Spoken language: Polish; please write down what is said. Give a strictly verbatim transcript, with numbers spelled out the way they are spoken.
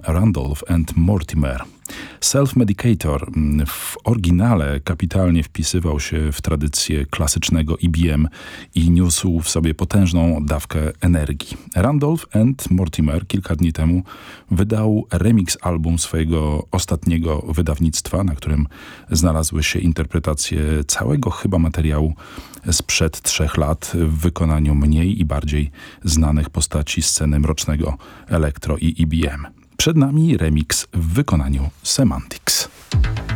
Randolph and Mortimer. Self-Medicator w oryginale kapitalnie wpisywał się w tradycję klasycznego E B M i niósł w sobie potężną dawkę energii. Randolph and Mortimer kilka dni temu wydał remix album swojego ostatniego wydawnictwa, na którym znalazły się interpretacje całego chyba materiału sprzed trzech lat w wykonaniu mniej i bardziej znanych postaci sceny mrocznego elektro i E B M. Przed nami remix w wykonaniu Semantics.